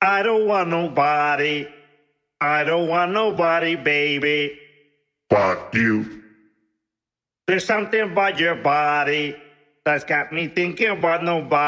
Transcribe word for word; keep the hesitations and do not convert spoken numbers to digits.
I don't want nobody. I don't want nobody, baby. Fuck you. There's something about your body that's got me thinking about nobody.